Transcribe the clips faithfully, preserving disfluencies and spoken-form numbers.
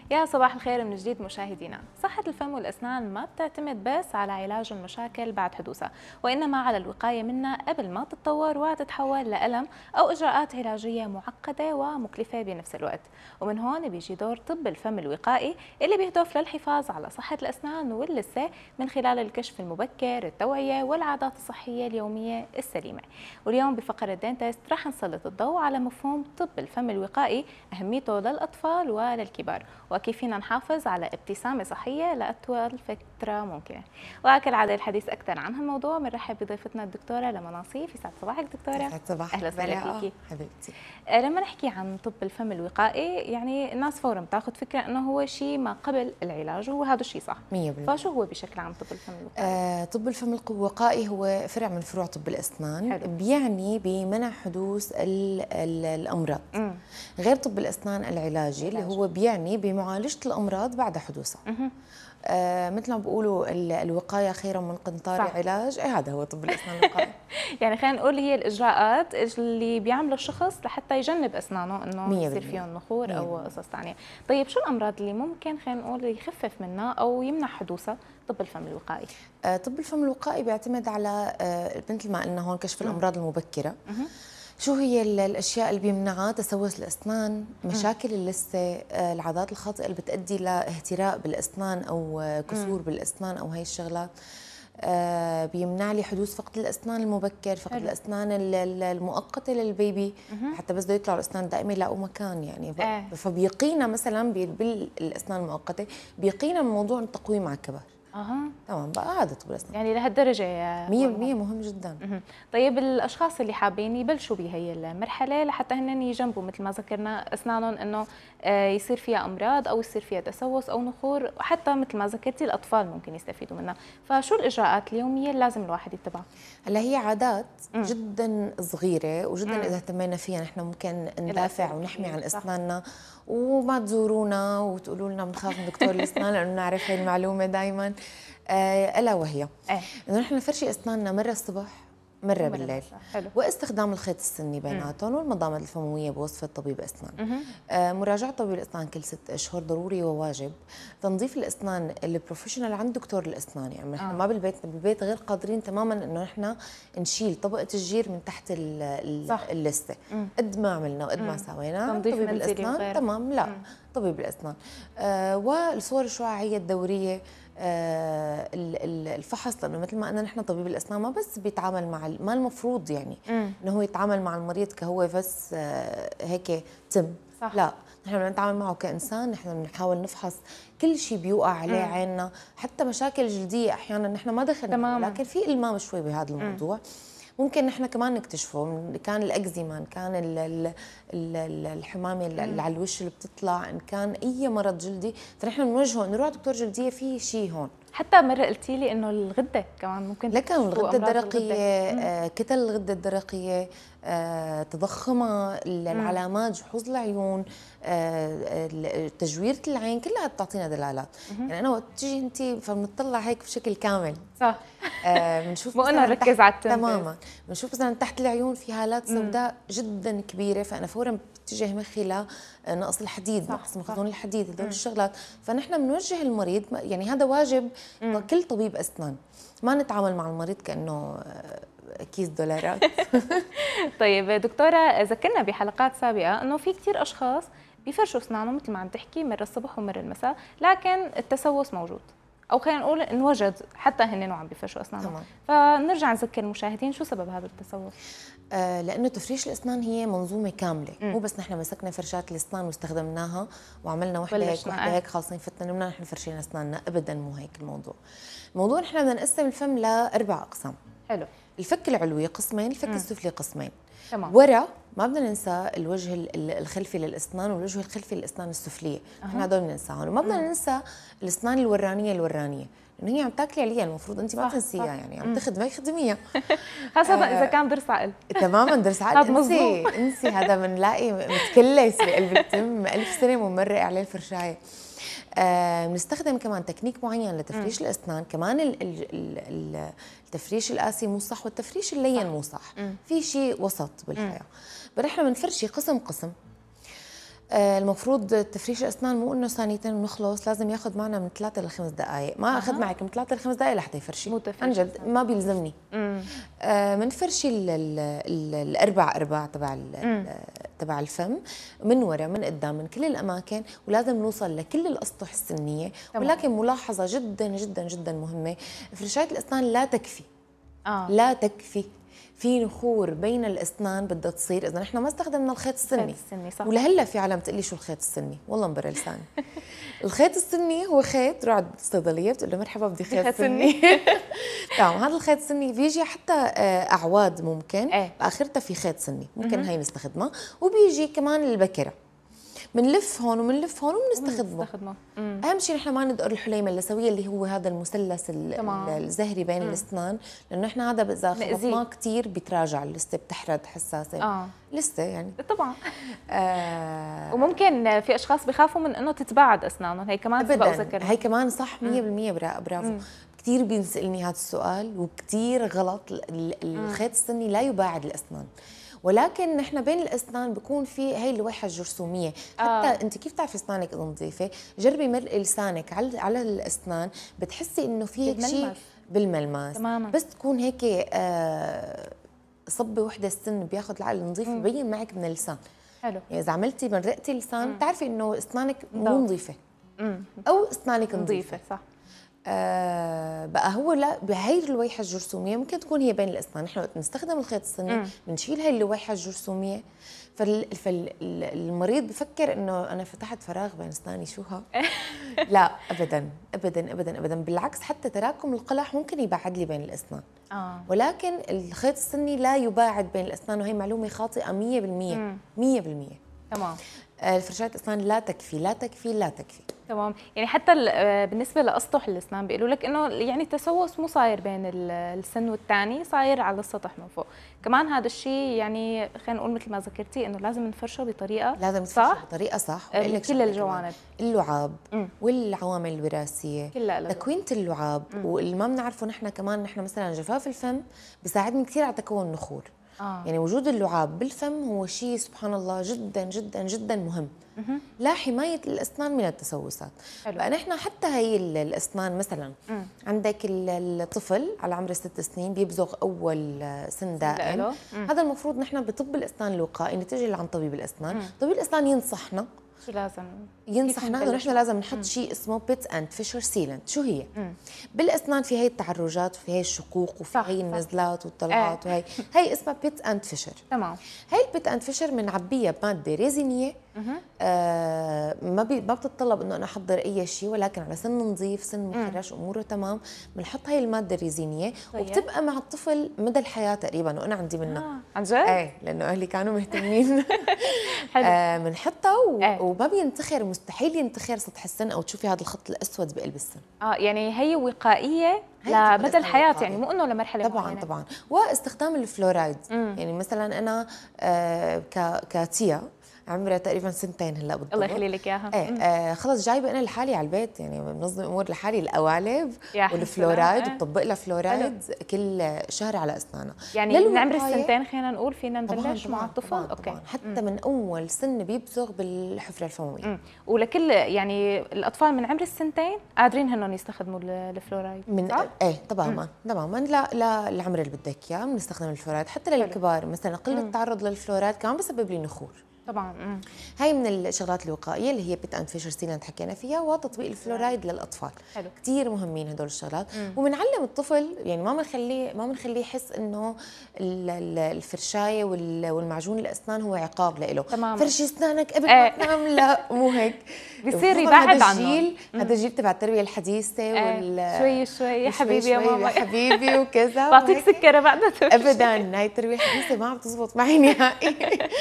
يا صباح الخير من جديد مشاهدينا. صحة الفم والأسنان ما بتعتمد بس على علاج المشاكل بعد حدوثها، وإنما على الوقاية منها قبل ما تتطور وتتحول لألم أو إجراءات علاجية معقدة ومكلفة بنفس الوقت. ومن هون بيجي دور طب الفم الوقائي اللي بيهدف للحفاظ على صحة الأسنان واللثة من خلال الكشف المبكر، التوعية والعادات الصحية اليومية السليمة. واليوم بفقرة دينتست رح نسلط الضوء على مفهوم طب الفم الوقائي، أهميته للأطفال وللكبار، وكيف فينا نحافظ على ابتسامة صحية لأطول فترة ممكنة. وكالعادة الحديث أكثر عن هالموضوع بنرحب بضيفتنا الدكتورة لما ناصيف. يسعد صباحك دكتورة. يسعد صباحك. أهلا وسهلا فيكي حبيبتي. لما نحكي عن طب الفم الوقائي يعني الناس فورا بتاخذ فكرة أنه هو شيء ما قبل العلاج، وهذا الشيء صح مية بالمية. فشو هو بشكل عام طب الفم الوقائي؟ آه، طب الفم الوقائي هو فرع من فروع طب الأسنان. حلو. بيعني بمنع حدوث ال ال الأمراض. مم. غير طب الأسنان العلاجي اللي هو بيعني بمعالجة الأمراض بعد حدوثها. آه مثل ما بيقولوا الوقايه خير من قنطار علاج، إيه هذا هو طب الاسنان الوقائي. يعني خلينا نقول هي الاجراءات اللي بيعمله الشخص لحتى يجنب اسنانه انه يصير فيهم نخور او قصص ثانيه. طيب شو الامراض اللي ممكن خلينا نقول يخفف منها او يمنع حدوثها طب الفم الوقائي؟ آه طب الفم الوقائي بيعتمد على آه مثل ما قلنا هون كشف الامراض المبكره. شو هي الاشياء اللي بيمنعها؟ تسوس الاسنان، مشاكل اللثه، العادات الخاطئه اللي بتؤدي لاهتراء بالاسنان او كسور بالاسنان او هي الشغلات. آه بيمنع لي حدوث فقد الاسنان المبكر، فقد حلو. الاسنان المؤقته للبيبي، حتى بس بده يطلع الاسنان الدائمه يلاقوا مكان يعني. آه. فبيقينا مثلا بالاسنان المؤقته بيقينا من موضوع التقويم على الكبار. اها تمام بقى هذا طب الاسنان يعني لهالدرجه مية بالمية مهم جدا. مه. طيب الاشخاص اللي حابين يبلشوا بهي المرحله لحتى هن يجنبوا مثل ما ذكرنا اسنانهم انه يصير فيها امراض او يصير فيها تسوس او نخور، وحتى مثل ما ذكرتي الاطفال ممكن يستفيدوا منها، فشو الاجراءات اليوميه اللي لازم الواحد يتبعها؟ هلا هي عادات مم. جدا صغيره وجدا مم. اذا اهتمينا فيها نحن ممكن ندافع ونحمي عن اسناننا، وما تزورونا وتقولوا لنا بنخاف من دكتور الاسنان لانه نعرف هي المعلومه دائما. آه الا وهي إيه؟ انه نحن نفرشي اسناننا مره الصبح مره بالليل، واستخدام الخيط السني بيناتهم والمضامض الفمويه بوصفه طبيب اسنان. آه مراجعه طبيب الاسنان كل ست اشهر ضروري وواجب. تنظيف الاسنان البروفيشنال عند دكتور الاسنان، يعني نحن آه. ما بالبيت بالبيت غير قادرين تماما انه نحن نشيل طبقه الجير من تحت اللثه قد ما عملنا وقد ما سوينا. طبيب الاسنان تمام لا مم. طبيب الاسنان. آه والصور الشعاعيه الدوريه، آه الفحص، لانه مثل ما قلنا نحن طبيب الاسنان ما بس بيتعامل مع ما المفروض يعني مم. انه هو يتعامل مع المريض كهو بس آه هيك تم صح. لا نحن بدنا نتعامل معه كانسان، نحن بنحاول نفحص كل شيء بيوقع عليه مم. عيننا، حتى مشاكل جلديه احيانا نحن ما دخلنا، لكن في المام شوي بهذا الموضوع. مم. ممكن نحن كمان نكتشفه، كان الاكزيما، ان كان الحمامه اللي على الوش اللي بتطلع، ان كان اي مرض جلدي، فنحن بنوجهه نروح دكتور جلديه في شيء هون. حتى مره قلتي لي انه الغده كمان ممكن لكن الغده الدرقيه، آه كتل الغده الدرقيه، آه تضخمها، العلامات، جحوظ العيون، آه تجويره العين، كلها بتعطينا دلالات. مم. يعني انا وقت تيجي انت فبنطلع هيك بشكل كامل صح. بنشوف آه مثلا نركز على التنفس تماما، بنشوف مثلا تحت العيون في هالات سوداء جدا كبيره، فانا فورا بتجه مخي لنقص الحديد، نقص مخزون الحديد، هدول الشغلات. فنحن بنوجه المريض، يعني هذا واجب مم. كل طبيب اسنان، ما نتعامل مع المريض كانه كيس دولارات. طيب دكتوره، ذكرنا بحلقات سابقه انه في كثير اشخاص بيفرشوا اسنانهم مثل ما عم تحكي مره الصبح ومره المساء، لكن التسوس موجود، او خلينا نقول انوجد حتى هن عم بيفرشوا اسنانهم. فنرجع نذكر المشاهدين شو سبب هذا التسوس؟ آه لانه تفريش الاسنان هي منظومه كامله، مم. مو بس نحن مسكنا فرشات الاسنان واستخدمناها وعملنا وحده هيك وحده هيك خالصين فتنا نمنا نحن فرشينا اسناننا، ابدا مو هيك الموضوع. الموضوع نحن بدنا نقسم الفم لاربع اقسام. حلو. الفك العلوي قسمين، الفك مم. السفلي قسمين. تمام. ورا ما بدنا ننسى الوجه الخلفي للاسنان والوجه الخلفي للاسنان السفليه، نحن هدول بننساهم، وما بدنا ننسى الاسنان الورانيه الورانيه، لانه هي عم تاكلي عليها، المفروض انت ما تنسيها يعني، عم تخدمي خدميها، خاصه آه اذا كان ضرس عقل. تماما ضرس عقل انسي انسي هذا بنلاقي متكلس بقلب التم ألف سنه وممرق عليه الفرشايه. بنستخدم آه كمان تكنيك معين لتفريش مم. الاسنان، كمان ال ال ال التفريش القاسي مو صح والتفريش اللين مو صح، مم. في شيء وسط بالحياه. بس احنا بنفرشي قسم قسم. آه المفروض تفريش الاسنان مو انه ثانيتين ونخلص، لازم ياخذ معنا من ثلاثة لخمس دقائق، ما اخذ معك من ثلاثة لخمس دقائق لحتى يفرشي. مو تفريش عن جد ما بيلزمني. آه منفرشي الاربع ارباع تبع تبع الفم، من ورا من قدام من كل الاماكن، ولازم نوصل لكل الاسطح السنيه. طبعا. ولكن ملاحظه جدا جدا جدا مهمه، فرشايه الاسنان لا تكفي. آه. لا تكفي، في نخور بين الاسنان بدها تصير اذا نحن ما استخدمنا الخيط السني. الخيط السني صح. ولهلا في عالم تقول لي شو الخيط السني، والله مبرر لساني. الخيط السني هو خيط، روح على الصيدليه بتقول له مرحبا بدي خيط سني. تمام. هذا الخيط السني بيجي حتى اعواد ممكن ايه؟ باخرتها في خيط سني ممكن هي نستخدمها، وبيجي كمان البكره بنلف هون وبنلف هون وبنستخدمه. اهم شيء نحن ما ندقر الحليمه اللثويه اللي هو هذا المثلث الزهري بين مم. الاسنان، لانه نحن هذا اذا خبطناه كثير بيتراجع اللثه، بتحرد حساسه. اه لسه يعني طبعا. آه وممكن في اشخاص بخافوا من انه تتباعد اسنانهم، هي كمان سبق وذكرنا. هي كمان صح مية بالمية. برافو. كثير بينسالني هذا السؤال وكثير غلط. الخيط السني لا يباعد الاسنان، ولكن نحن بين الاسنان بكون في هي اللويحه الجرثوميه. حتى آه. انت كيف تعرفي اسنانك اذا نظيفه؟ جربي مرقي لسانك على على الاسنان، بتحسي انه في هيك شيء بالملمس تماما. بس تكون هيك آه صبه وحده السن بياخذ العقل نظيف ببين معك من اللسان. حلو. يعني اذا عملتي مرقتي اللسان بتعرفي انه اسنانك مو نظيفه او اسنانك نظيفه. صح. آه بقى هو لا بهي اللويحه الجرثوميه ممكن تكون هي بين الاسنان. نحن وقت نستخدم الخيط السني بنشيل هي اللويحه الجرثوميه، فالمريض بفكر انه انا فتحت فراغ بين اسناني. شو ها؟ لا ابدا ابدا ابدا ابدا، بالعكس حتى تراكم القلح ممكن يبعد لي بين الاسنان. آه. ولكن الخيط السني لا يباعد بين الاسنان، وهي معلومه خاطئه مية بالمية. مية بالمية. تمام. الفرشاة الاسنان لا تكفي لا تكفي لا تكفي. تمام. يعني حتى بالنسبه لاسطح الاسنان بيقولوا لك انه يعني التسوس مو صاير بين السن والثاني، صاير على السطح من فوق. كمان هذا الشيء يعني خلينا نقول مثل ما ذكرتي انه لازم نفرشه بطريقه لازم نفرشه بطريقه صح كل الجوانب، اللعاب م. والعوامل الوراثيه، تكوينه اللعاب. م. واللي ما بنعرفه نحن كمان، نحن مثلا جفاف الفم بيساعدني كثير على تكون النخور. آه. يعني وجود اللعاب بالفم هو شيء سبحان الله جدا جدا جدا مهم لحمايه الاسنان من التسوسات. بقى نحن حتى هي الاسنان مثلا مم. عندك الطفل على عمر ست سنين بيبزغ اول سن دائم، هذا المفروض نحن بطب الاسنان الوقائي نتيجه عن طبيب الاسنان. مم. طبيب الاسنان ينصحنا شو لازم ينصحنا انه نحن لازم نحط شيء اسمه بيت اند فيشر سيلنت. شو هي؟ مم. بالاسنان في هي التعرجات وفي هي الشقوق وفي هي النزلات والطلعات. آه. وهي هي اسمها بيت اند فيشر. تمام. هي البيت اند فيشر بنعبيها بماده ريزينيه. آه ما بي ما بتتطلب انه انا احضر اي شيء، ولكن على سن نظيف سن مخرش اموره تمام بنحط هي الماده الريزينيه. طيب. وبتبقى مع الطفل مدى الحياه تقريبا، وانا عندي منها. آه. عن جد؟ ايه لانه اهلي كانوا مهتمين. آه بنحطها و... ايه. وما بينتخر، مستحيل ينتخر سطح السن او تشوفي هذا الخط الاسود بقلب السن. اه يعني هي وقائيه لمدى الحياه وقائية. يعني مو انه لمرحله طبعا معينة. طبعا. واستخدام الفلورايد. مم. يعني مثلا انا آه ك... كاتيا عمرها تقريبا سنتين هلا بالضبط. الله يخلي لك اياها. ايه آه خلص جايبه انا لحالي على البيت، يعني بنظم امور لحالي، القوالب والفلورايد وبطبق لها فلورايد كل شهر على اسنانها. يعني من عمر السنتين خلينا نقول فينا نبلش مع الطفل. طبعاً اوكي طبعاً. حتى مم. من اول سن بيبزغ بالحفره الفمويه. مم. ولكل يعني الاطفال من عمر السنتين قادرين هنن يستخدموا الفلورايد من صح؟ ايه تماما تماما. لا لا العمر اللي بدك اياه بنستخدم الفلورايد. حتى للكبار مثلا قله التعرض للفلورايد كمان بسبب لي نخور. طبعا. مم. هاي من الشغلات الوقائيه اللي هي بيت اند فيشر سيلنت حكينا فيها، وتطبيق الفلورايد للاطفال. حلو. كثير مهمين هدول الشغلات. وبنعلم الطفل، يعني ما بنخليه ما بنخليه يحس انه الفرشايه والمعجون الاسنان هو عقاب له. فرشي اسنانك قبل ما تنام. لا مو هيك، بصير يبعد عنه. هذا الجيل تبع التربيه الحديثه. وال شوي شوي يا حبيبي يا ماما حبيبي وكذا. بعطيك سكره بعدها. ابدا هاي التربيه الحديثه ما عم تزبط معي نهائي.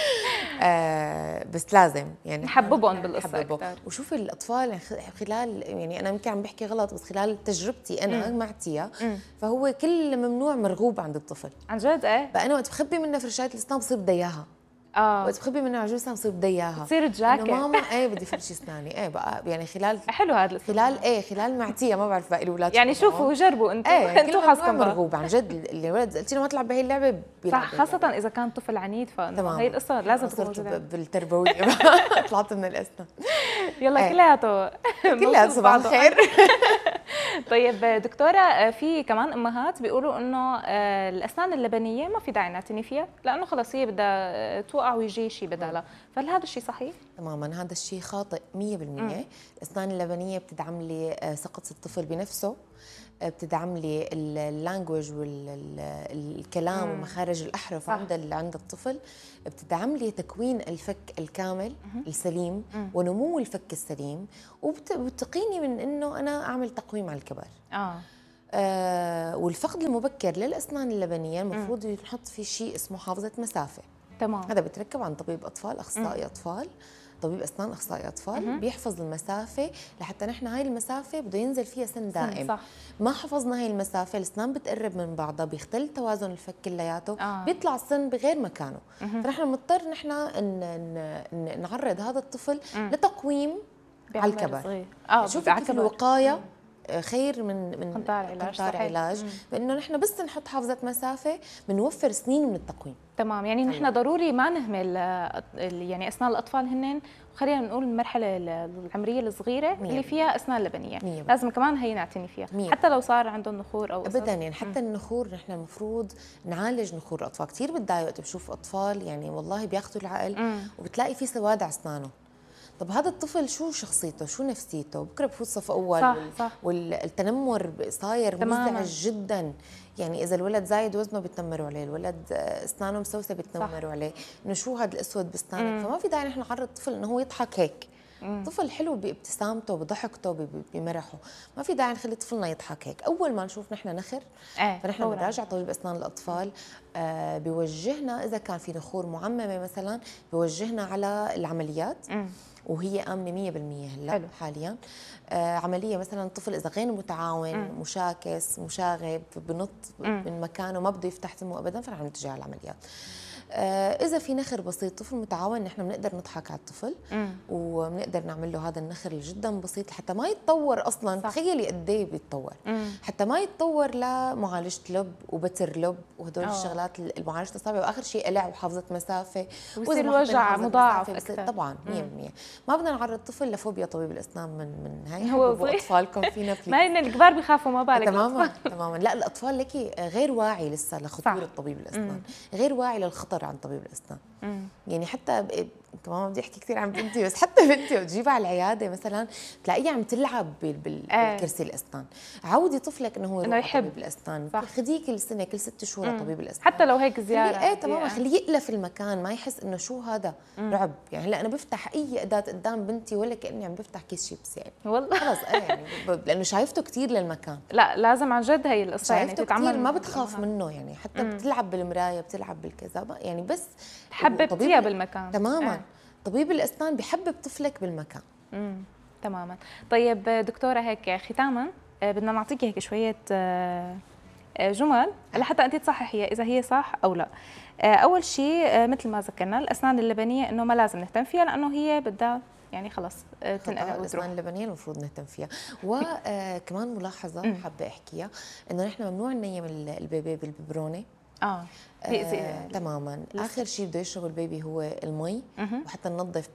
آه بس لازم يعني نحببهم بالقصه اكثر. وشوفي الاطفال خلال، يعني انا يمكن عم بحكي غلط، بس خلال تجربتي انا مم. مع تيا، فهو كل ممنوع مرغوب عند الطفل. عن جد؟ ايه بقى انا وقت بخبي منها فرشايه الاسنان بصير بدها اياها. اه وقت بخبي منها عجوزه بصير بدي اياها، تصير جاكيت انه ماما ايه بدي فرشي اسناني، ايه بقى يعني خلال حلو هذا خلال ايه خلال معتيه، ما بعرف باقي الاولاد يعني شوفوا وجربوا انتم ايه انتم حظكم مرغوب عن جد. الولد قلت له ما تلعب بهي اللعبه بيلعب، صح، خاصة إذا كان طفل عنيد، فإنه هي القصة لازم تكون موجودة بالتربوية. طلعت من الأسنان. يلا كلياته كلياته صباح الخير. طيب دكتورة، في كمان أمهات بيقولوا إنه الأسنان اللبنية ما في داعي نعتني فيها لأنه خلص هي بدها توقع ويجي شيء بدالها، فهل هذا الشيء صحيح؟ تماما هذا الشيء خاطئ مية بالمية. الأسنان اللبنية بتدعم لي ثقة الطفل بنفسه، بتدعم لي اللانجوج والكلام ومخارج الاحرف عند عند الطفل، بتدعم لي تكوين الفك الكامل السليم ونمو الفك السليم، وبتقيني من انه انا اعمل تقويم على الكبر. اه, آه والفقد المبكر للاسنان اللبنيه المفروض نحط فيه شيء اسمه حافظه مسافه. تمام. هذا بتركب عن طبيب اطفال، اخصائي اطفال، طبيب اسنان اخصائي اطفال، مم. بيحفظ المسافه لحتى نحن هاي المسافه بده ينزل فيها سن دائم. صح. ما حفظنا هاي المسافه الاسنان بتقرب من بعضها، بيختل توازن الفك كلياته، آه. بيطلع السن بغير مكانه. مم. فنحن بنضطر نحن إن نعرض هذا الطفل مم. لتقويم على الكبر. اه شوفي كيف الوقايه خير من من قنطار علاج, قنطار علاج. فانه نحن بس نحط حافظه مسافه بنوفر سنين من التقويم. تمام. يعني نحن ضروري ما نهمل يعني اسنان الاطفال، هن خلينا نقول المرحله العمريه الصغيره اللي فيها اسنان لبنيه، لازم كمان هي نعتني فيها مية. حتى لو صار عندهم نخور او ابدا يعني حتى مم. النخور نحن المفروض نعالج نخور الاطفال. كثير بتضايق وقت بشوف اطفال يعني والله بياخذوا العقل مم. وبتلاقي في سواد على اسنانه. طب هذا الطفل شو شخصيته شو نفسيته؟ بكره بفوت صف اول. صح وال... صح. والتنمر صاير مزعج جدا. يعني اذا الولد زايد وزنه بيتنمروا عليه، الولد اسنانه مسوسه بيتنمروا عليه، انه شو هذا الاسود باسنانك. فما في داعي نحن نعرض الطفل انه هو يضحك هيك. مم. طفل حلو بابتسامته بضحكته بمرحه، ما في داعي نخلي طفلنا يضحك هيك. اول ما نشوف نحن نخر آه. فنحن بنراجع طبيب اسنان الاطفال، آه بيوجهنا اذا كان في نخور معممه مثلا بيوجهنا على العمليات. مم. وهي آمنة مية بالمية هلا حاليا. آه عملية مثلا الطفل إذا غير متعاون مم. مشاكس مشاغب بنط مم. من مكانه ما بده يفتح تمه أبدا، فنحن نتجه على العمليات. آه إذا في نخر بسيط طفل متعاون نحن بنقدر نضحك على الطفل وبنقدر نعمل له هذا النخر جدا بسيط حتى ما يتطور أصلا. تخيلي قد إيه بيتطور مم. حتى ما يتطور لمعالجة لب وبتر لب وهدول الشغلات المعالجة الأصابع، وآخر شيء قلع وحافظة مسافة ويصير الوجع مضاعف أكثر. طبعا مية بالمية ما بدنا نعرض الطفل لفوبيا طبيب الأسنان من من هاي. هو أطفالكم فينا ما إن الكبار بيخافوا ما بالك. تماما تماما. لا الأطفال لكي غير واعي لسه لخطورة طبيب الأسنان، غير واعي للخطر عن طبيب الأسنان. مم. يعني حتى كمان بدي احكي كثير عن بنتي، بس حتى بنتي وتجيبها على العياده مثلا تلاقيها عم تلعب بالكرسي الاسنان. عودي طفلك انه هو يروح يحب طبيب الاسنان، خديه كل سنه كل ست شهور على طبيب الاسنان حتى لو هيك زياره. ايه تماما خليه يألف المكان، ما يحس انه شو هذا مم. رعب. يعني هلا انا بفتح اي اداه قدام بنتي ولا كاني عم بفتح كيس شيبس يعني والله خلص ايه يعني لانه شايفته كثير للمكان. لا لازم عن جد هي القصه يعني تتعمل ما بتخاف منه يعني حتى مم. بتلعب بالمرايه بتلعب بالكذا يعني بس حببتيها بالمكان تماما. آه. طبيب الأسنان بحبب طفلك بالمكان. امم تماما. طيب دكتورة هيك ختاما بدنا نعطيك هيك شوية جمل لحتى أنت تصححيها إذا هي صح أو لا. أول شيء مثل ما ذكرنا الأسنان اللبنية إنه ما لازم نهتم فيها لأنه هي بدها يعني خلص تنقلع. الأسنان اللبنية المفروض نهتم فيها. وكمان ملاحظة حابة أحكيها إنه نحن ممنوع ننيم البيبي بالببرونة. اه بيأذي آه تماما. اخر شيء بده يشرب البيبي هو المي، وحتى ننظف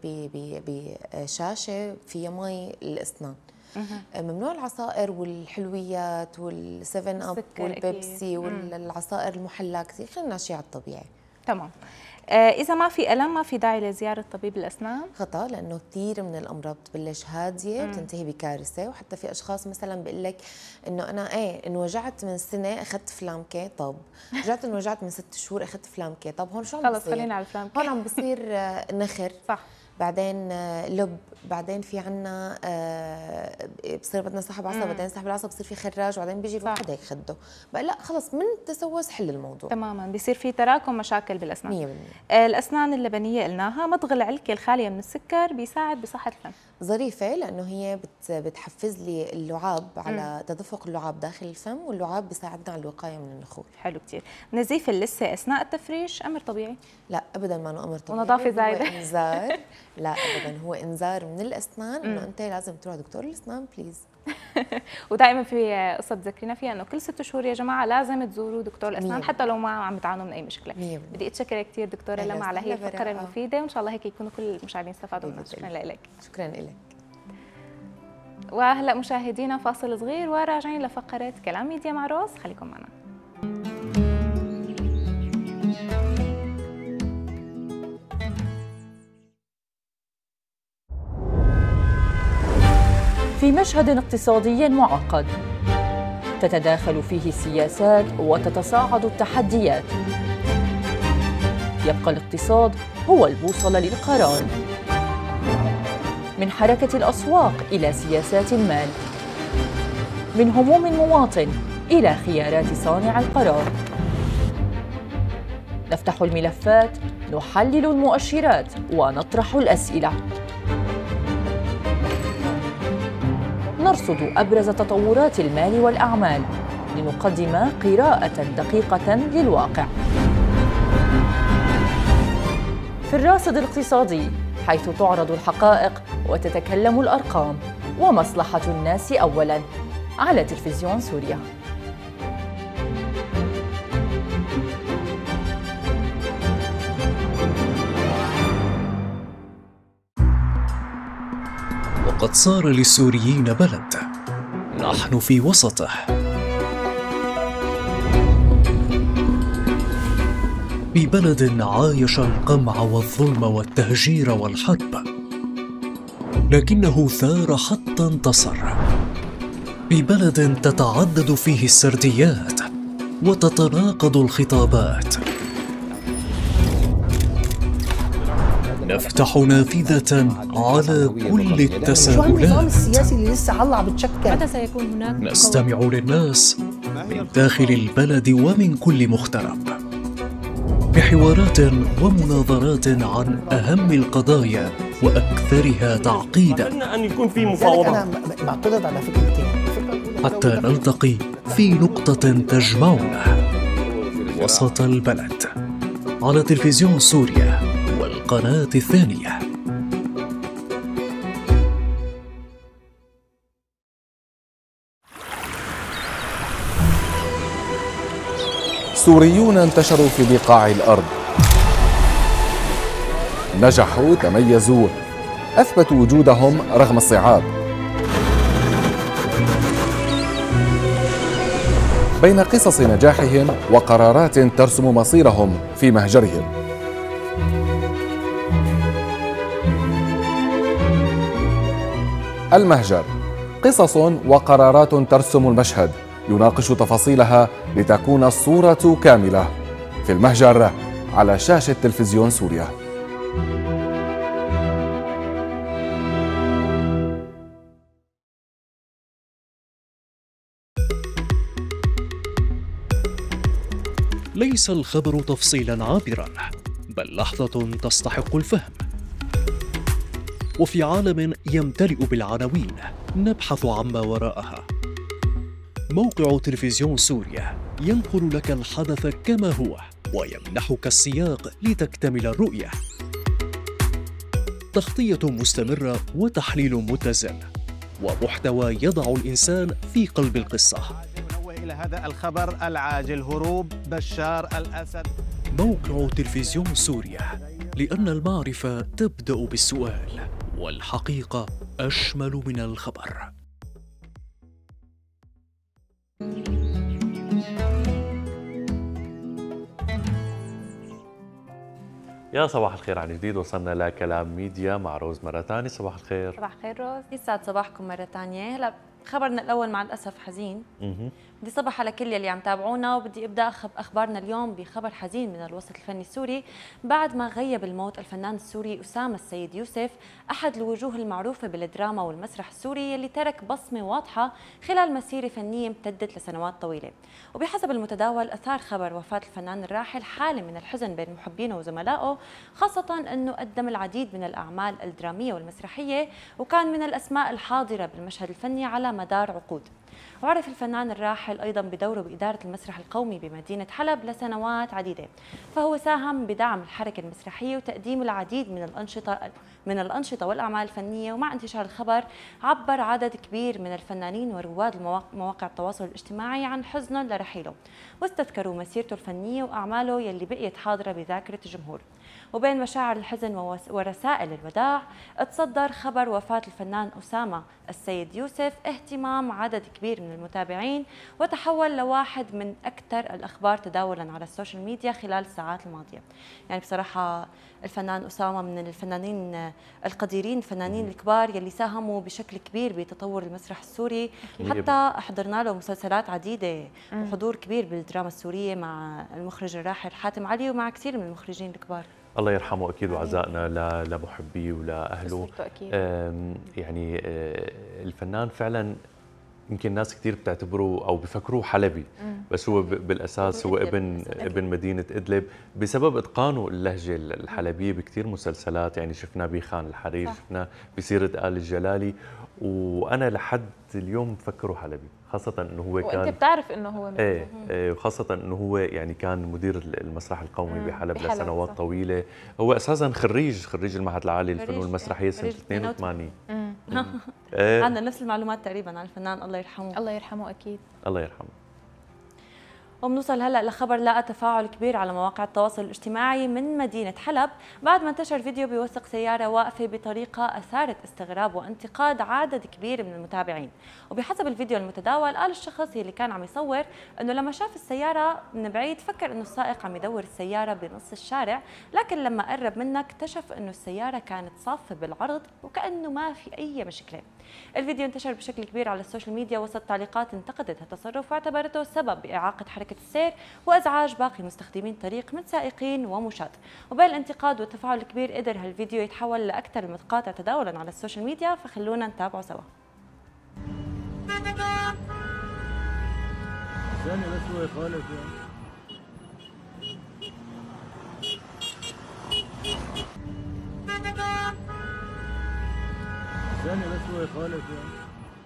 بشاشه فيها مي الاسنان. آه ممنوع العصائر والحلويات والسفن اب والبيبسي والعصائر المحلاه كثير، خلينا نمشي على الطبيعي. تمام. آه إذا ما في ألم ما في داعي لزيارة طبيب الأسنان؟ خطأ، لأنه كثير من الأمراض بتبلش هادية وتنتهي بكارثة. وحتى في أشخاص مثلا بيقول لك إنه أنا إيه انوجعت من سنة أخذت فلامكي، طب رجعت انوجعت من ست شهور أخذت فلامكي، طب هون شو عم بصير؟ خلص خلينا على الفلامكي. هون عم بصير نخر. صح. بعدين لب، بعدين في عنا بصير بدنا نسحب عصا، بعدين نسحب العصا بصير في خراج، وبعدين بيجي الواحد هيك خده بقى لا خلص من تسوس حل الموضوع تماما. بيصير في تراكم مشاكل بالاسنان. مية بالمية. الاسنان اللبنيه قلناها، مضغ العلكه الخاليه من السكر بيساعد بصحه الفم. ظريفه لانه هي بت بتحفز لي اللعاب على مم. تدفق اللعاب داخل الفم، واللعاب بيساعدنا على الوقايه من النخور. حلو كثير. نزيف اللثه اثناء التفريش امر طبيعي؟ لا ابدا ما انه امر طبيعي. ونظافه زايده؟ هو انذار. لا ابدا، هو انذار من الاسنان انه انت لازم تروح دكتور الاسنان بليز. ودائما في قصه تذكرينا فيها انه كل ست شهور يا جماعه لازم تزوروا دكتور الاسنان حتى لو ما عم تعانوا من اي مشكله. مية. بدي اتشكرك كثير دكتوره لما على هي الفقره المفيده، وان شاء الله هيك يكونوا كل المشاهدين استفادوا منها. شكرا لك. شكرا لك. وهلا مشاهدينا فاصل صغير وراجعين لفقره كلام ميديا مع روز، خليكم معنا. في مشهد اقتصادي معقد تتداخل فيه السياسات وتتصاعد التحديات، يبقى الاقتصاد هو البوصلة للقرار. من حركة الأسواق إلى سياسات المال، من هموم المواطن إلى خيارات صانع القرار. نفتح الملفات، نحلل المؤشرات ونطرح الأسئلة، نرصد أبرز تطورات المال والأعمال لنقدم قراءة دقيقة للواقع. في الراصد الاقتصادي، حيث تعرض الحقائق وتتكلم الأرقام، ومصلحة الناس أولاً، على تلفزيون سوريا. وقد صار للسوريين بلد نحن في وسطه، ببلد عايش القمع والظلم والتهجير والحرب، لكنه ثار حتى انتصر، ببلد تتعدد فيه السرديات وتتناقض الخطابات. نفتح نافذة على كل التساؤلات. شو النظام السياسي اللي لسه على بتشكل؟ متى سيكون هناك؟ نستمع للناس من داخل البلد ومن كل مغترب، بحوارات ومناظرات عن أهم القضايا وأكثرها تعقيداً. أن يكون في مفاوضات. أنا بعترض على فكرتين، حتى نلتقي في نقطة تجمعنا وسط البلد، على تلفزيون سوريا والقناة الثانية. سوريون انتشروا في بقاع الأرض، نجحوا، تميزوا، أثبتوا وجودهم رغم الصعاب. بين قصص نجاحهم وقرارات ترسم مصيرهم في مهجرهم. المهجر، قصص وقرارات ترسم المشهد، يناقش تفاصيلها لتكون الصورة كاملة. في المهجر على شاشة تلفزيون سوريا. ليس الخبر تفصيلا عابرا، بل لحظة تستحق الفهم. وفي عالم يمتلئ بالعناوين نبحث عما وراءها. موقع تلفزيون سوريا ينقل لك الحدث كما هو، ويمنحك السياق لتكتمل الرؤية. تغطية مستمرة وتحليل متزن، ومحتوى يضع الإنسان في قلب القصة. إلى هذا الخبر العاجل: هروب بشار الأسد. موقع تلفزيون سوريا، لأن المعرفة تبدأ بالسؤال، والحقيقة أشمل من الخبر. يا صباح الخير عن جديد، وصلنا لكلام ميديا مع روز مرة ثانية. صباح الخير. صباح الخير روز. يسعد صباحكم مرة ثانية. هلا خبرنا الأول مع الأسف حزين. بدي صبح على كل اللي عم تابعونا، وبدي ابدا اخبارنا اليوم بخبر حزين من الوسط الفني السوري بعد ما غيب الموت الفنان السوري اسامه السيد يوسف، احد الوجوه المعروفه بالدراما والمسرح السوري يلي ترك بصمه واضحه خلال مسيره فنيه امتدت لسنوات طويله. وبحسب المتداول اثار خبر وفاه الفنان الراحل حاله من الحزن بين محبينه وزملائه، خاصه انه قدم العديد من الاعمال الدراميه والمسرحيه وكان من الاسماء الحاضره بالمشهد الفني على مدار عقود. وعرف الفنان الراحل أيضا بدوره بإدارة المسرح القومي بمدينة حلب لسنوات عديدة، فهو ساهم بدعم الحركة المسرحية وتقديم العديد من الأنشطة من الأنشطة والأعمال الفنية. ومع انتشار الخبر عبر عدد كبير من الفنانين ورواد مواقع التواصل الاجتماعي عن حزنهم لرحيله، واستذكروا مسيرته الفنية وأعماله يلي بقيت حاضرة بذاكرة الجمهور. وبين مشاعر الحزن ورسائل الوداع تصدر خبر وفاة الفنان أسامة السيد يوسف اهتمام عدد كبير من المتابعين، وتحول لواحد من أكثر الأخبار تداولا على السوشيال ميديا خلال الساعات الماضية. يعني بصراحة الفنان أسامة من الفنانين القديرين، الفنانين الكبار يلي ساهموا بشكل كبير بتطور المسرح السوري، حتى حضرنا له مسلسلات عديدة وحضور كبير بالدراما السورية مع المخرج الراحل حاتم علي ومع كثير من المخرجين الكبار. الله يرحمه اكيد، وعزائنا لمحبيه ولاهله. يعني الفنان فعلا يمكن ناس كثير بتعتبره او بفكروه حلبي، بس هو بالاساس هو ابن ابن مدينه ادلب بسبب اتقانه اللهجه الحلبيه بكثير مسلسلات. يعني شفناه بخان الحرير، شفناه بسيره آل الجلالي، وانا لحد اليوم بفكره حلبي، خاصه انه هو كان وانت بتعرف انه هو ايه ايه وخاصه انه هو يعني كان مدير المسرح القومي بحلب, بحلب لسنوات صح. طويله. هو اساسا خريج خريج المعهد العالي للفنون المسرحيه سنه اثنين وثمانين. ايه عندنا نفس المعلومات تقريبا عن الفنان، الله يرحمه. الله يرحمه اكيد. الله يرحمه. وبنوصل هلا لخبر لقى تفاعل كبير على مواقع التواصل الاجتماعي من مدينه حلب بعد ما انتشر فيديو بيوثق سياره واقفه بطريقه اثارت استغراب وانتقاد عدد كبير من المتابعين. وبحسب الفيديو المتداول قال الشخص اللي كان عم يصور انه لما شاف السياره من بعيد فكر انه السائق عم يدور السياره بنص الشارع، لكن لما قرب منها اكتشف انه السياره كانت صافه بالعرض وكانه ما في اي مشكله. الفيديو انتشر بشكل كبير على السوشيال ميديا وسط تعليقات انتقدت هالتصرف واعتبرته سبب باعاقه حركه السير وازعاج باقي مستخدمين الطريق من سائقين ومشاة. وبين الانتقاد والتفاعل الكبير قدر هالفيديو يتحول لاكثر المقاطع تداولا على السوشيال ميديا، فخلونا نتابعه سوا. ثانية بس هو يخالف يعني. ثانية بس هو يخالف يعني.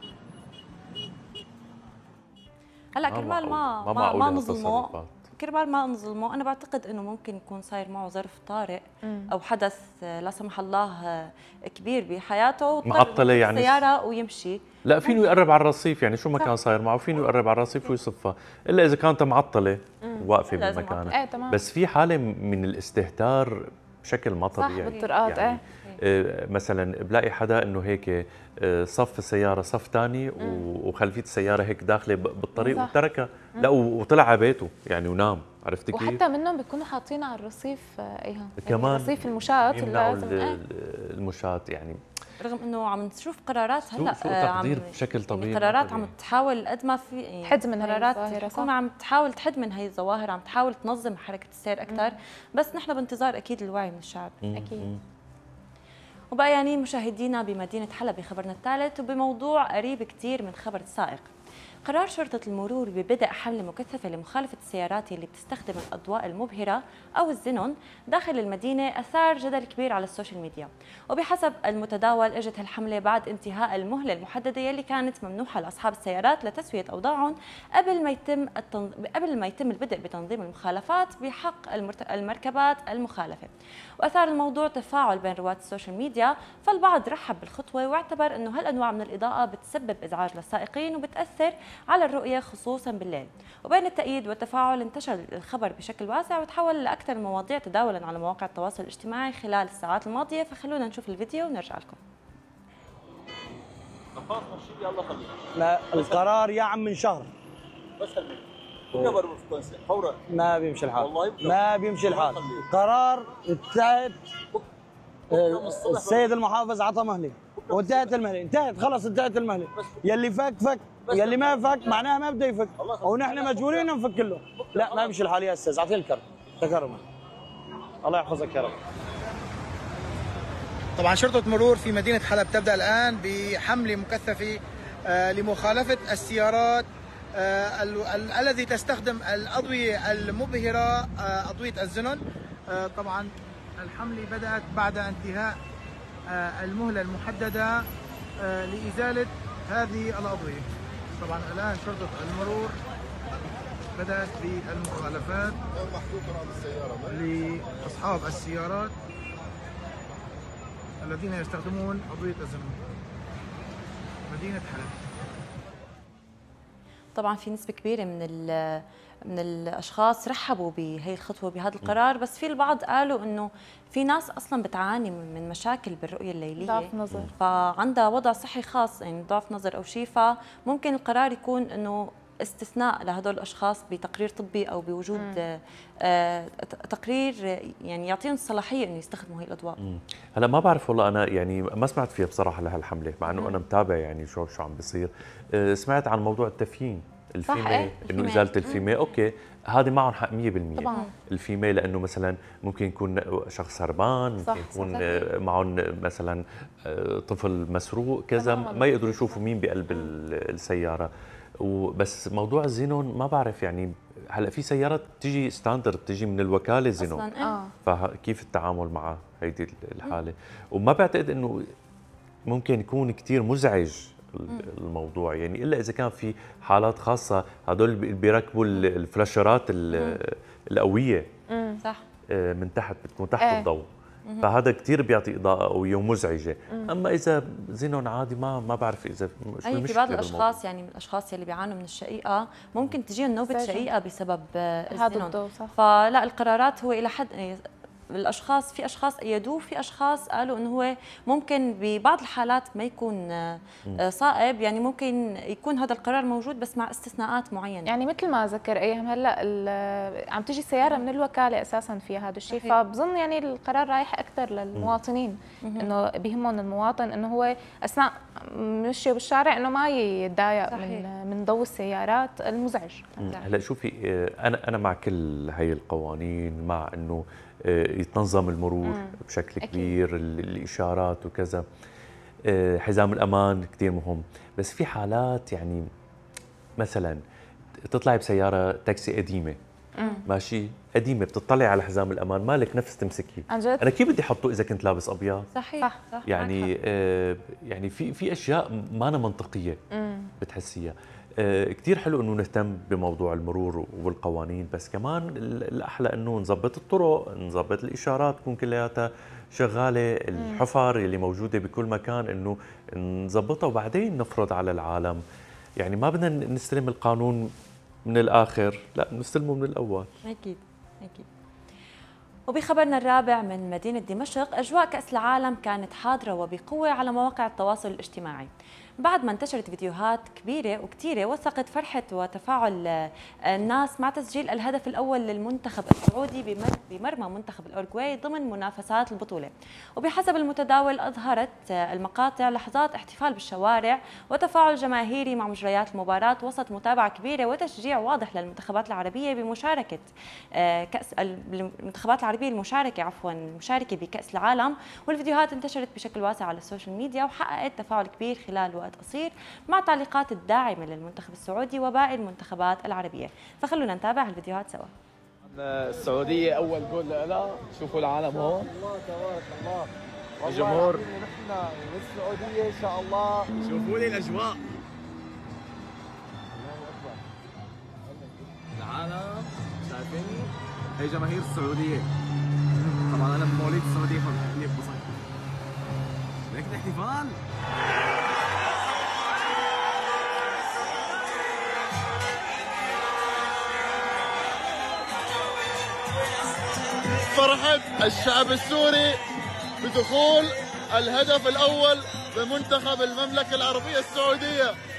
هلا كرمال ما ما ما, ما نظلمه كرمال ما نظلمه انا بعتقد انه ممكن يكون صاير معه ظرف طارئ مم. او حدث لا سمح الله كبير بحياته معطله يعني السياره ويمشي. لا فينه يقرب على الرصيف، يعني شو ما كان صاير معه فينه يقرب على الرصيف ويصفها، الا اذا كانت معطله واقفه بمكانها. ايه تمام. بس في حاله من الاستهتار بشكل ما طبيعي صح بالطرقات. يعني ايه مثلا بلاقي حدا انه هيك صف السياره صف ثاني وخلفيه السياره هيك داخله بالطريق وتركها، لا وطلع على بيته يعني ونام. عرفتي كيف؟ وحتى منهم بيكونوا حاطين على الرصيف ايها كمان يعني رصيف المشاة لازم المشاة. يعني رغم انه عم نشوف قرارات هلا سوء تقدير بشكل طبيعي، يعني قرارات عم تحاول قد ما في يعني تحد من قرارات الحكومه عم تحاول تحد من هي الظواهر، عم تحاول تنظم حركه السير اكثر، بس نحن بانتظار اكيد الوعي من الشعب. اكيد. وبقى يعني مشاهدينا بمدينه حلب بخبرنا الثالث وبموضوع قريب كثير من خبر السائق. قرار شرطة المرور ببدء حملة مكثفة لمخالفة السيارات اللي بتستخدم الأضواء المبهرة أو الزينون داخل المدينة أثار جدل كبير على السوشيال ميديا. وبحسب المتداول اجت هالحملة بعد انتهاء المهلة المحددة يلي كانت ممنوحة لأصحاب السيارات لتسوية أوضاعهم قبل ما يتم التنظ... قبل ما يتم البدء بتنظيم المخالفات بحق المرت... المركبات المخالفة. وأثار الموضوع تفاعل بين رواد السوشيال ميديا، فالبعض رحب بالخطوة واعتبر أنه هالأنواع من الإضاءة بتسبب إزعاج للسائقين وبتأثر على الرؤية خصوصا بالليل. وبين التأييد والتفاعل انتشر الخبر بشكل واسع وتحول لأكثر المواضيع تداولا على مواقع التواصل الاجتماعي خلال الساعات الماضية، فخلونا نشوف الفيديو ونرجع لكم. لا القرار يا عم من شهر بس فورا ما بيمشي الحال، ما بيمشي الحال. قرار ابتعد السيد المحافظ عطى مهله وانتهت المهله، انتهت خلص انتهت المهله. يلي فك فك، يلي ما فك معناها ما بده يفك، ونحن مجبورين نفك له. لا ما بيمشي الحال يا استاذ، اعطيني الكرت تكرما. الله يحفظك يا رب. طبعا شرطة مرور في مدينة حلب تبدأ الآن بحملة مكثفة لمخالفة السيارات الذي تستخدم الأضوية المبهرة، أضوية الزنون. طبعا الحملة بدأت بعد انتهاء المهلة المحددة لإزالة هذه الأضوية. طبعا الآن شرطة المرور بدأت بالمخالفات لأصحاب السيارات الذين يستخدمون أضوية الزنون مدينة حلب. طبعا في نسبة كبيرة من من الاشخاص رحبوا بهي الخطوه بهذا القرار، بس في البعض قالوا انه في ناس اصلا بتعاني من مشاكل بالرؤيه الليليه، ضعف نظر، فعندها وضع صحي خاص يعني ضعف نظر او شيء، فممكن القرار يكون انه استثناء لهدول الاشخاص بتقرير طبي او بوجود آه تقرير يعني يعطيهم الصلاحيه انه يستخدموا هي الاضواء. هلا ما بعرف والله، انا يعني ما سمعت فيها بصراحه لهالحمله، مع انه انا متابع يعني شو شو عم بيصير. آه سمعت عن موضوع التدفين الفيمي، ايه؟ انه ازاله الفيمي، اوكي هذه معهم حق مية بالمية طبعا. الفيمي، لانه مثلا ممكن يكون شخص هربان، ممكن يكون معهم مثلا طفل مسروق كذا، ما يقدروا يشوفوا مين بقلب السياره. وبس موضوع الزينون ما بعرف، يعني هلا في سيارات بتيجي ستاندرد بتيجي من الوكاله زينون، اه فكيف التعامل مع هيدي الحاله؟ وما بعتقد انه ممكن يكون كثير مزعج الموضوع، يعني الا اذا كان في حالات خاصه، هدول اللي بيركبوا الفلاشرات القويه صح من تحت، بتكون تحت اه. الضوء، فهذا كثير بيعطي اضاءه قويه ومزعجه. اما اذا زينون عادي ما ما بعرف اذا شو المشكله. في بعض الاشخاص يعني من الاشخاص اللي بيعانوا من الشقيقه ممكن تجيهم نوبه شقيقه بسبب الزينون، فلا القرارات هو الى حد الاشخاص، في اشخاص ايدوه، في اشخاص قالوا انه هو ممكن ببعض الحالات ما يكون صائب، يعني ممكن يكون هذا القرار موجود بس مع استثناءات معينه. يعني مثل ما ذكر ايهم هلا عم تجي سياره من الوكاله اساسا فيها هذا الشيء، فبظن يعني القرار رايح اكثر للمواطنين، انه بيهمهم المواطن انه هو اثناء مشيه بالشارع انه ما يتضايق من من ضوء السيارات المزعج. هلا شوفي، انا انا مع كل هي القوانين، مع انه يتنظم المرور مم. بشكل أكيد. كبير، الإشارات وكذا، حزام الأمان كثير مهم، بس في حالات يعني مثلا تطلعي بسيارة تاكسي قديمة مم. ماشي قديمة، بتطلعي على حزام الأمان مالك نفس تمسكي، أنا كيف بدي أحطه إذا كنت لابس أبيض؟ صحيح صح. يعني آه يعني في في أشياء ما أنا منطقية مم. بتحسيها. آه كثير حلو انه نهتم بموضوع المرور والقوانين، بس كمان الاحلى انه نظبط الطرق، نظبط الاشارات تكون كلياتها شغاله، الحفر اللي موجوده بكل مكان انه نظبطها وبعدين نفرض على العالم. يعني ما بدنا نستلم القانون من الاخر، لا نستلمه من الاول. اكيد اكيد. وبخبرنا الرابع من مدينه دمشق، اجواء كاس العالم كانت حاضره وبقوه على مواقع التواصل الاجتماعي، بعد ما انتشرت فيديوهات كبيرة وكثيرة وثقت فرحة وتفاعل الناس مع تسجيل الهدف الأول للمنتخب السعودي بمرمى منتخب الأورجواي ضمن منافسات البطولة. وبحسب المتداول أظهرت المقاطع لحظات احتفال بالشوارع وتفاعل جماهيري مع مجريات المباراة وسط متابعة كبيرة وتشجيع واضح للمنتخبات العربية بمشاركة كأس المنتخبات العربية المشاركة عفوا المشاركة بكأس العالم. والفيديوهات انتشرت بشكل واسع على السوشيال ميديا وحققت تفاعل كبير خلال وقت قصير مع تعليقات الداعمة للمنتخب السعودي وباقي المنتخبات العربية. فخلونا نتابع الفيديوهات سوا. السعودية أول جول لها، شوفوا العالم هون، الله تبارك الله، الجمهور نحن والسعودية إن شاء الله، شوفوا لي الأجواء، العالم شايفيني، هي جماهير السعودية، طبعا أنا من مواليد السعودية فبحبني ببساطة، هيك الاحتفال. فرحة الشعب السوري بدخول الهدف الأول بمنتخب المملكة العربية السعودية.